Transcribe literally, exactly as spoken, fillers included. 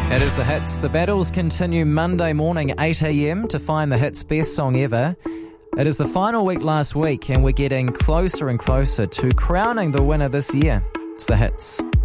It is The Hits. The battles continue Monday morning, eight a.m, to find the Hits' best song ever. It is the final week last week, and we're getting closer and closer to crowning the winner this year. It's The Hits.